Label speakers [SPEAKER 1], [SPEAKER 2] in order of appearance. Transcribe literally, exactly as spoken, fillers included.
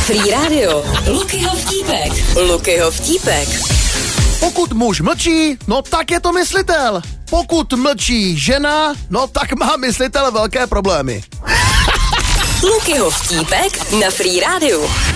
[SPEAKER 1] Free Radio. Lukyho vtípek. Lukyho vtípek.
[SPEAKER 2] Pokud muž mlčí, no tak je to myslitel. Pokud mlčí žena, no tak má myslitel velké problémy.
[SPEAKER 1] Lukyho vtípek na Free Radio.